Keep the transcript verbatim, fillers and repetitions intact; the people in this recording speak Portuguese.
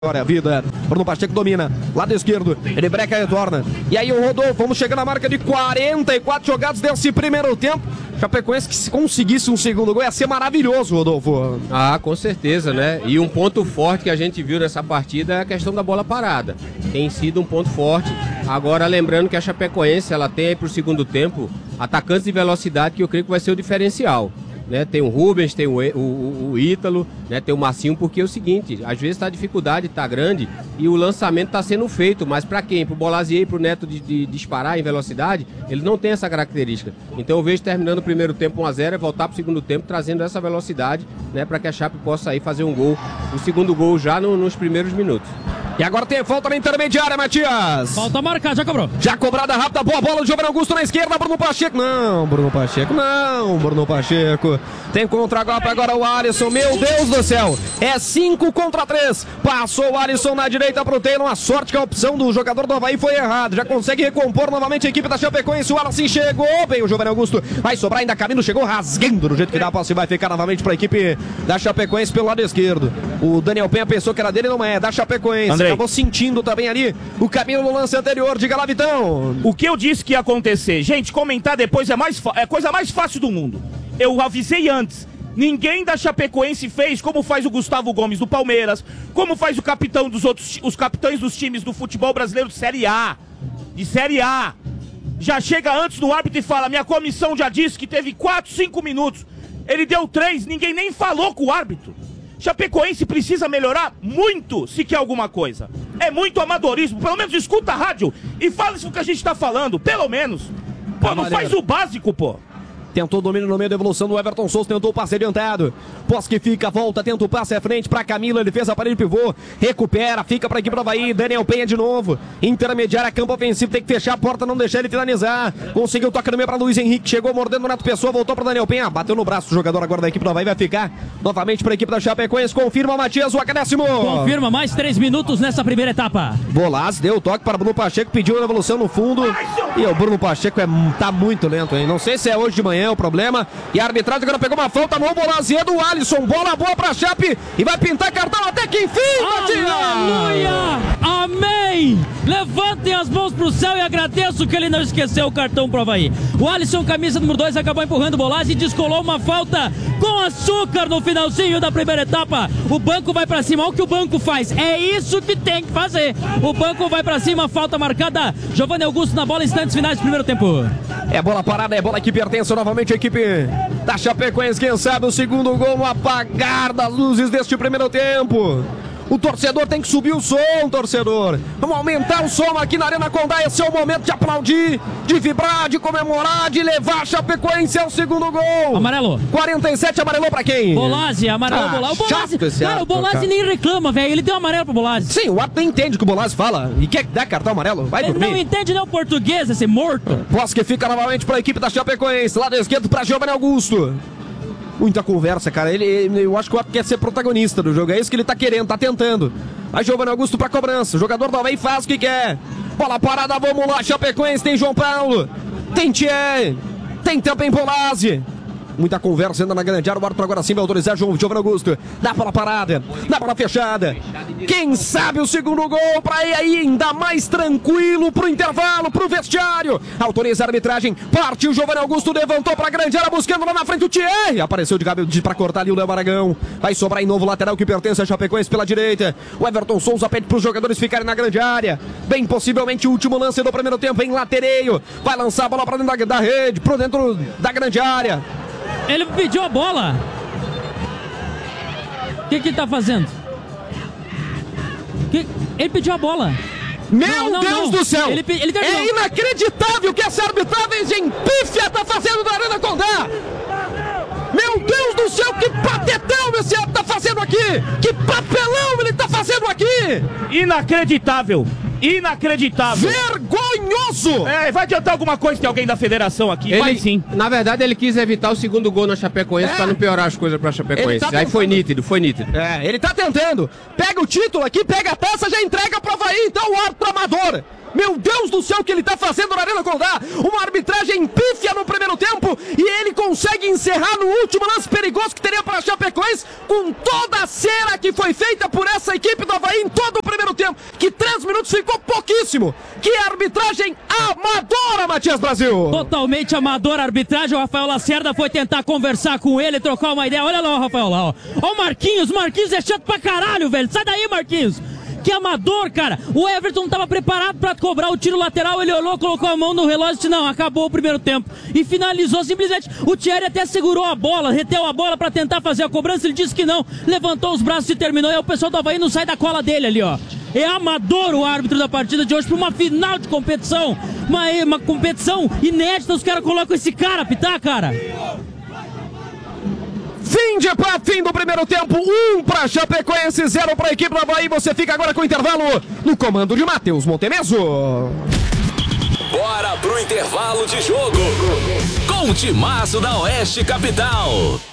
Agora é a vida. Bruno Pacheco domina. Lado esquerdo. Ele breca e retorna. E aí o Rodolfo. Vamos chegar na marca de quarenta e quatro jogadas desse primeiro tempo. Chapecoense que se conseguisse um segundo gol ia ser maravilhoso, Rodolfo. Ah, com certeza, né? E um ponto forte que a gente viu nessa partida é a questão da bola parada. Tem sido um ponto forte. Agora, lembrando que a Chapecoense, ela tem aí pro segundo tempo atacantes de velocidade que eu creio que vai ser o diferencial. Né, tem o Rubens, tem o, o, o Ítalo, né, tem o Marcinho, porque é o seguinte, às vezes tá a dificuldade, tá grande e o lançamento tá sendo feito, mas para quem? Pro Bolazier e pro Neto de, de, de disparar em velocidade, ele não tem essa característica. Então eu vejo terminando o primeiro tempo um a zero, é voltar pro segundo tempo trazendo essa velocidade, né, para que a Chape possa aí fazer um gol, o segundo gol já no, nos primeiros minutos. E agora tem falta na intermediária, Matias. Falta marcada, já cobrou. Já cobrada rápida, boa bola do Giovanni Augusto na esquerda, Bruno Pacheco. Não, Bruno Pacheco, não, Bruno Pacheco. Tem contra-golpe agora o Alisson, meu Deus do céu. É cinco contra três. Passou o Alisson na direita pro Taylor. A sorte que a opção do jogador do Avaí foi errada. Já consegue recompor novamente a equipe da Chapecoense. O Alisson chegou bem, o Giovanni Augusto vai sobrar ainda. Camilo chegou rasgando do jeito que dá a posse. Vai ficar novamente pra equipe da Chapecoense pelo lado esquerdo. O Daniel Penha pensou que era dele, não é, da Chapecoense. Andrei. Acabou sentindo também ali o Camilo no lance anterior. Diga lá, Vitão. O que eu disse que ia acontecer? Gente, comentar depois é, mais é a coisa mais fácil do mundo. Eu avisei antes. Ninguém da Chapecoense fez como faz o Gustavo Gomes do Palmeiras, como faz o capitão dos outros, os capitães dos times do futebol brasileiro de Série A. De Série A. Já chega antes do árbitro e fala, minha comissão já disse que teve quatro, cinco minutos. Ele deu três, ninguém nem falou com o árbitro. Chapecoense precisa melhorar muito se quer alguma coisa. É muito amadorismo. Pelo menos escuta a rádio e fala isso que a gente tá falando. Pelo menos. Pô, não faz o básico, pô. Tentou o domínio no meio da evolução do Everton Souza, tentou o passe adiantado. Posse que fica, volta, tenta o passe à frente para Camilo, ele fez a parede pivô, recupera, fica para a equipe do Avaí, Daniel Penha de novo. Intermediária, campo ofensivo, tem que fechar a porta, não deixar ele finalizar. Conseguiu o toque no meio para Luiz Henrique, chegou mordendo o Neto Pessoa, voltou para Daniel Penha, bateu no braço o jogador agora da equipe do Avaí, vai ficar novamente para a equipe da Chapecoense. Confirma, Matias, o acréscimo. Confirma, mais três minutos nessa primeira etapa. Bolaz deu o toque para Bruno Pacheco, pediu a evolução no fundo. E o Bruno Pacheco é, tá muito lento, hein? Não sei se é hoje de manhã o problema. E a arbitragem agora pegou uma falta no Bolazier do Alisson. Bola boa pra Chape. E vai pintar cartão até que enfim, Matias! Aleluia! Amém! Levantem as mãos pro céu e agradeço que ele não esqueceu o cartão pro Avaí. O Alisson, camisa número dois, acabou empurrando o Bolazier e descolou uma falta com açúcar no finalzinho da primeira etapa. O banco vai pra cima. Olha o que o banco faz. É isso que tem que fazer. O banco vai pra cima, falta marcada. Giovanni Augusto na bola, instantes finais do primeiro tempo. É bola parada, é bola que pertence novamente à equipe da Chapecoense. Quem sabe o segundo gol no apagar das luzes deste primeiro tempo. O torcedor tem que subir o som, torcedor. Vamos aumentar o som aqui na Arena Condá. Esse é o momento de aplaudir, de vibrar, de comemorar, de levar a Chapecoense ao segundo gol. Amarelo. quarenta e sete, amarelou pra quem? Bolazzi, amarelo. Ah, Bolazzi. O Bolazzi, cara, árbitro, o Bolazzi cara. nem reclama, velho. Ele deu amarelo pro Bolazzi. Sim, o árbitro nem entende o que o Bolazzi fala. E quer dar cartão amarelo? Vai Ele dormir. não entende nem o português, esse morto. Posse que fica novamente para a equipe da Chapecoense. Lado esquerdo para Giovanni Augusto. Muita conversa, cara. Ele, ele, eu acho que o árbitro quer ser protagonista do jogo. É isso que ele tá querendo, tá tentando. Aí Giovanni Augusto para cobrança. O jogador do Avaí faz o que quer. Bola parada, vamos lá. Chapecoense, tem João Paulo. Tem Thier. Tem também Bolazzi. Muita conversa ainda na grande área. O árbitro agora sim vai autorizar João Giovanni Augusto. Dá bola parada, dá bola fechada. Quem sabe o segundo gol para ir ainda mais tranquilo pro intervalo, pro vestiário. Autoriza a arbitragem. Partiu Giovanni Augusto, levantou pra grande área, buscando lá na frente o Thier. Apareceu de cabelo para cortar ali o Léo Aragão. Vai sobrar em novo lateral que pertence a Chapecoense pela direita. O Everton Souza pede pros jogadores ficarem na grande área. Bem possivelmente o último lance do primeiro tempo em latereio. Vai lançar a bola pra dentro da, da rede, pro dentro da grande área. Ele pediu a bola. O que que ele tá fazendo? Que... Ele pediu a bola. Meu não, não, Deus não. do céu! Ele, ele é inacreditável que essa arbitragem pífia tá fazendo na Arena Condá! Meu Deus do céu, que patetão esse árbitro tá fazendo aqui! Que papelão ele tá fazendo aqui! Inacreditável! Inacreditável! Vergonhoso! É, vai adiantar alguma coisa ter alguém da federação aqui? Ele, Vai sim. Na verdade, ele quis evitar o segundo gol na Chapecoense É. pra não piorar as coisas pra Chapecoense. Ele tá Aí foi tentando. nítido, foi nítido. É, ele tá tentando. Pega o título aqui, pega a taça, já entrega pro Avaí. Então o árbitro amador. Meu Deus do céu, o que ele tá fazendo na Arena Condá? Uma arbitragem pífia no primeiro tempo e ele consegue encerrar no último lance perigoso que teria para a Chapecoense com toda a cera que foi feita por essa equipe do Avaí em todo o primeiro tempo. Que três minutos ficou pouquíssimo. Que arbitragem amadora, Matias Brasil. Totalmente amadora a arbitragem. O Rafael Lacerda foi tentar conversar com ele, trocar uma ideia. Olha lá o Rafael lá, ó. Ó o Marquinhos. Marquinhos é chato pra caralho, velho. Sai daí, Marquinhos. Que amador, cara. O Everton tava preparado pra cobrar o tiro lateral. Ele olhou, colocou a mão no relógio e disse, não, acabou o primeiro tempo. E finalizou simplesmente. O Thierry até segurou a bola, reteu a bola pra tentar fazer a cobrança. Ele disse que não. Levantou os braços e terminou. E o pessoal do Avaí não sai da cola dele ali, ó. É amador o árbitro da partida de hoje pra uma final de competição. Uma, uma competição inédita. Os caras colocam esse cara a pitar, cara. Fim de pra fim do primeiro tempo, um para Chapecoense, zero para a equipe do Avaí. Você fica agora com o intervalo no comando de Matheus Montemeso. Bora pro intervalo de jogo com o timaço da Oeste Capital.